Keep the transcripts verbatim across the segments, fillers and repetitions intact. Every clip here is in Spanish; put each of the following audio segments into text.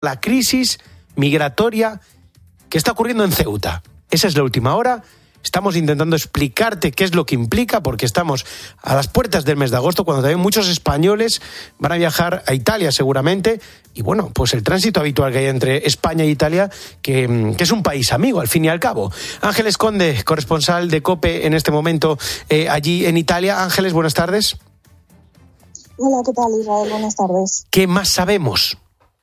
la crisis migratoria que está ocurriendo en Ceuta. Esa es la última hora. Estamos intentando explicarte qué es lo que implica, porque estamos a las puertas del mes de agosto, cuando también muchos españoles van a viajar a Italia seguramente. Y bueno, pues el tránsito habitual que hay entre España e Italia, que, que es un país amigo, al fin y al cabo. Ángeles Conde, corresponsal de COPE en este momento eh, allí en Italia. Ángeles, buenas tardes. Hola, ¿qué tal, Israel? Buenas tardes. ¿Qué más sabemos?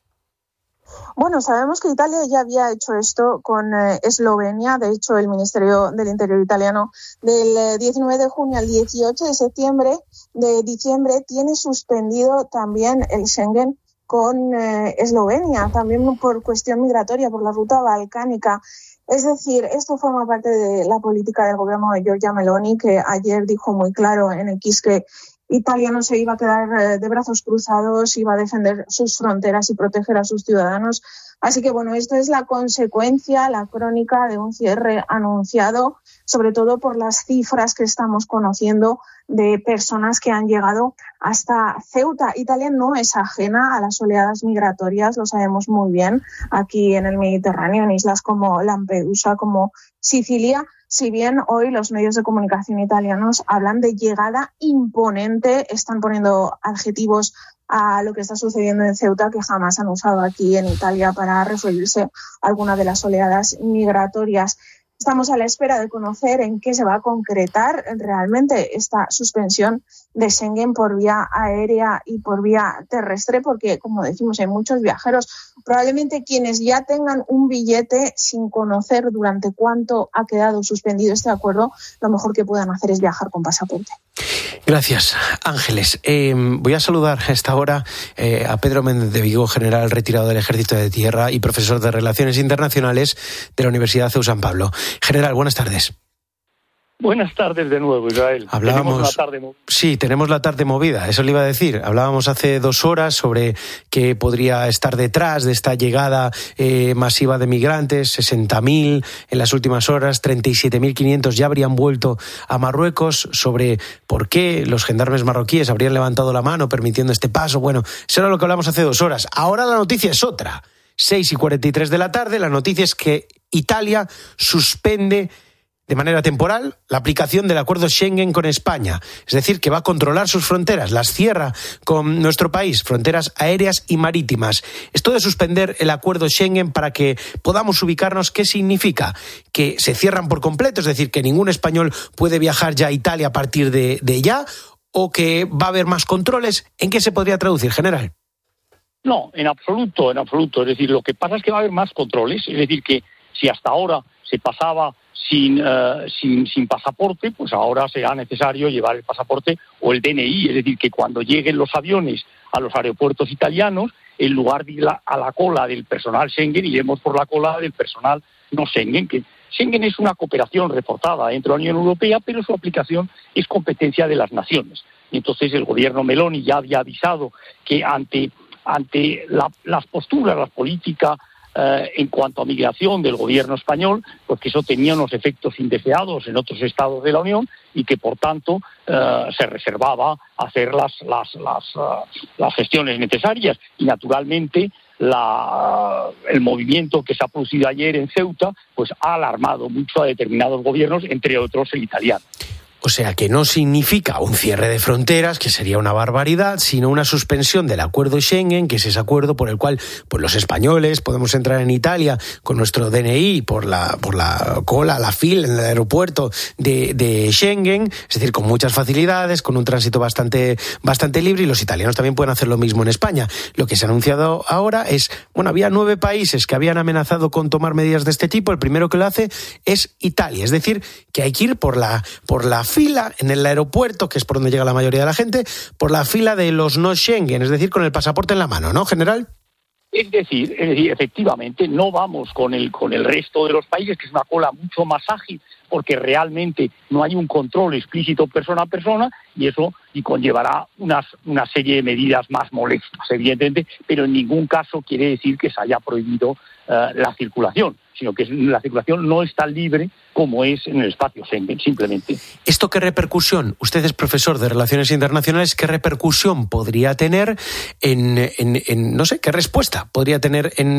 Bueno, sabemos que Italia ya había hecho esto con eh, Eslovenia. De hecho, el Ministerio del Interior italiano del eh, diecinueve de junio al dieciocho de septiembre de diciembre tiene suspendido también el Schengen con eh, Eslovenia, también por cuestión migratoria, por la ruta balcánica. Es decir, esto forma parte de la política del gobierno de Giorgia Meloni, que ayer dijo muy claro en X que Italia no se iba a quedar de brazos cruzados, iba a defender sus fronteras y proteger a sus ciudadanos. Así que, bueno, esto es la consecuencia, la crónica de un cierre anunciado, sobre todo por las cifras que estamos conociendo de personas que han llegado hasta Ceuta. Italia no es ajena a las oleadas migratorias, lo sabemos muy bien, aquí en el Mediterráneo, en islas como Lampedusa, como Sicilia. Si bien hoy los medios de comunicación italianos hablan de llegada imponente, están poniendo adjetivos a lo que está sucediendo en Ceuta que jamás han usado aquí en Italia para referirse a alguna de las oleadas migratorias. Estamos a la espera de conocer en qué se va a concretar realmente esta suspensión de Schengen por vía aérea y por vía terrestre, porque, como decimos, hay muchos viajeros. Probablemente quienes ya tengan un billete sin conocer durante cuánto ha quedado suspendido este acuerdo, lo mejor que puedan hacer es viajar con pasaporte. Gracias, Ángeles. Eh, voy a saludar a esta hora eh, a Pedro Méndez de Vigo, general retirado del Ejército de Tierra y profesor de Relaciones Internacionales de la Universidad C E U San Pablo. General, buenas tardes. Buenas tardes de nuevo, Israel. Hablábamos, tenemos la tarde movida. Sí, tenemos la tarde movida, eso le iba a decir. Hablábamos hace dos horas sobre qué podría estar detrás de esta llegada eh, masiva de migrantes, sesenta mil en las últimas horas, treinta y siete mil quinientos ya habrían vuelto a Marruecos, sobre por qué los gendarmes marroquíes habrían levantado la mano permitiendo este paso. Bueno, eso era lo que hablamos hace dos horas. Ahora la noticia es otra. seis y cuarenta y tres de la tarde, la noticia es que Italia suspende de manera temporal la aplicación del acuerdo Schengen con España. Es decir, que va a controlar sus fronteras, las cierra con nuestro país, fronteras aéreas y marítimas. Esto de suspender el acuerdo Schengen para que podamos ubicarnos, ¿qué significa? ¿Que se cierran por completo? Es decir, que ningún español puede viajar ya a Italia a partir de, de ya, o que va a haber más controles. ¿En qué se podría traducir, general? No, en absoluto, en absoluto. Es decir, lo que pasa es que va a haber más controles. Es decir, que si hasta ahora se pasaba sin, uh, sin, sin pasaporte, pues ahora será necesario llevar el pasaporte o el D N I. Es decir, que cuando lleguen los aviones a los aeropuertos italianos, en lugar de ir a la cola del personal Schengen, iremos por la cola del personal no Schengen, que Schengen es una cooperación reforzada entre la Unión Europea, pero su aplicación es competencia de las naciones. Y entonces el gobierno Meloni ya había avisado que ante, ante la, las posturas, las políticas eh, en cuanto a migración del gobierno español, pues que eso tenía unos efectos indeseados en otros estados de la Unión y que, por tanto, eh, se reservaba hacer las, las, las, uh, las gestiones necesarias. Y, naturalmente, La, el movimiento que se ha producido ayer en Ceuta pues ha alarmado mucho a determinados gobiernos, entre otros el italiano. O sea, que no significa un cierre de fronteras, que sería una barbaridad, sino una suspensión del acuerdo Schengen, que es ese acuerdo por el cual pues, los españoles podemos entrar en Italia con nuestro D N I por la, por la cola, la fila en el aeropuerto de, de Schengen, es decir, con muchas facilidades, con un tránsito bastante, bastante libre, y los italianos también pueden hacer lo mismo en España. Lo que se ha anunciado ahora es, bueno, había nueve países que habían amenazado con tomar medidas de este tipo. El primero que lo hace es Italia, es decir, que hay que ir por la, por la fila en el aeropuerto, que es por donde llega la mayoría de la gente, por la fila de los no Schengen, es decir, con el pasaporte en la mano, ¿no, general? Es decir, es decir, efectivamente, no vamos con el, con el resto de los países, que es una cola mucho más ágil, porque realmente no hay un control explícito persona a persona, y eso y conllevará unas, una serie de medidas más molestas, evidentemente, pero en ningún caso quiere decir que se haya prohibido uh, la circulación. sino que la circulación no es tan libre como es en el espacio Schengen, simplemente. ¿Esto qué repercusión? Usted es profesor de Relaciones Internacionales, ¿qué repercusión podría tener en, en, en no sé, qué respuesta podría tener en